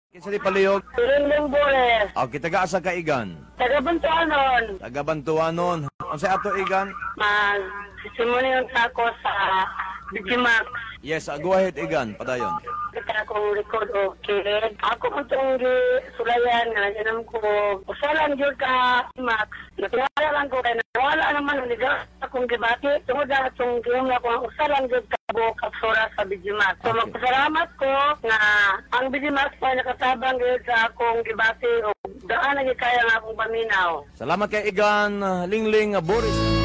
Kinsa di palihog? Rinling Bores. Aw kitagaasa ka igan. Taga-Bantuanon. Taga-Bantuanon. Unsay ato igan? Simunin ako sa Digimax. Yes, go ahead igan, padayon. Kita akong record o kid. Ako itong sulayan nga ganun ko. Usalan yun ka Max. Natuwala lang ko kaya nawala naman ang ligaw akong gibati. Tungod na itong giyong ako ang usalan yun ka kapsura sa Digimax. So magpasalamat ko na ang Digimax pa nakatabang yun sa akong gibati o daan na kaya nga akong paminaw. Salamat kay igan, Lingling Boris.